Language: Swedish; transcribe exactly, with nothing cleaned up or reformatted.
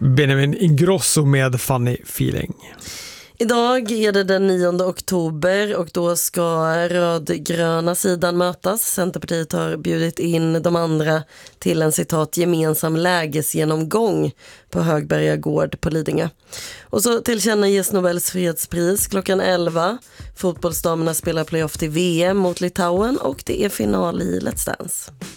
Benjamin Ingrosso med Funny Feeling. Idag är det den nionde oktober och då ska rödgröna sidan mötas. Centerpartiet har bjudit in de andra till en citat gemensam lägesgenomgång på Högberga gård på Lidingö. Och så tillkännages Nobels fredspris klockan elva. Fotbollsdamerna spelar playoff till V M mot Litauen och det är final i Let's Dance.